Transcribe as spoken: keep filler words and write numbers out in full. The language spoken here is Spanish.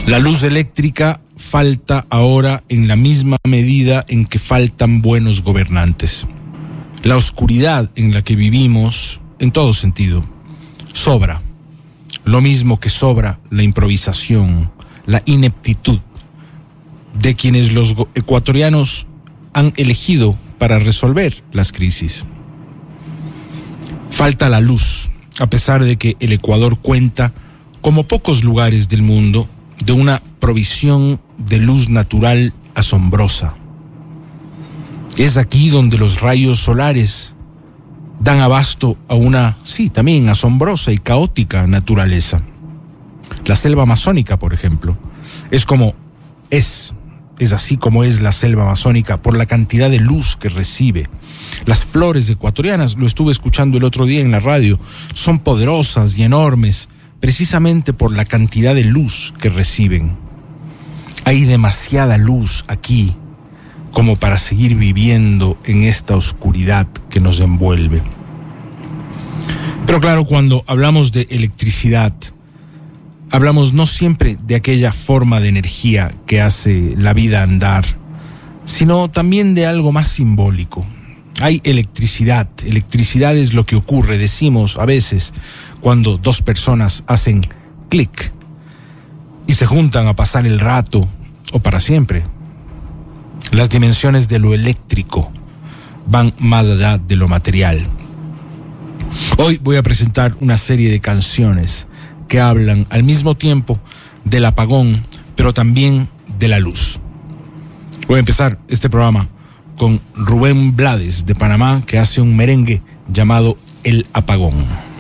La luz eléctrica falta ahora en la misma medida en que faltan buenos gobernantes. La oscuridad en la que vivimos, en todo sentido, sobra. Lo mismo que sobra la improvisación, la ineptitud de quienes los ecuatorianos han elegido para resolver las crisis. Falta la luz, a pesar de que el Ecuador cuenta, como pocos lugares del mundo, de una provisión de luz natural asombrosa. Es aquí donde los rayos solares dan abasto a una, sí, también asombrosa y caótica naturaleza. La selva amazónica, por ejemplo, es como es, es así como es la selva amazónica por la cantidad de luz que recibe. Las flores ecuatorianas, lo estuve escuchando el otro día en la radio, son poderosas y enormes precisamente por la cantidad de luz que reciben. Hay demasiada luz aquí como para seguir viviendo en esta oscuridad que nos envuelve. Pero claro, cuando hablamos de electricidad, hablamos no siempre de aquella forma de energía que hace la vida andar, sino también de algo más simbólico. Hay electricidad, electricidad es lo que ocurre, decimos a veces, cuando dos personas hacen clic y se juntan a pasar el rato o para siempre. Las dimensiones de lo eléctrico van más allá de lo material. Hoy voy a presentar una serie de canciones que hablan al mismo tiempo del apagón, pero también de la luz. Voy a empezar este programa con Rubén Blades de Panamá, que hace un merengue llamado El Apagón.